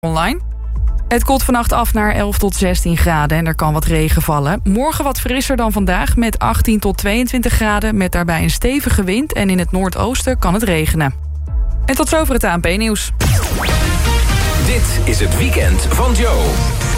online. Het koelt vannacht af naar 11 tot 16 graden en er kan wat regen vallen. Morgen wat frisser dan vandaag met 18 tot 22 graden... met daarbij een stevige wind en in het noordoosten kan het regenen. En tot zover het ANP-nieuws. Dit is het weekend van Joe.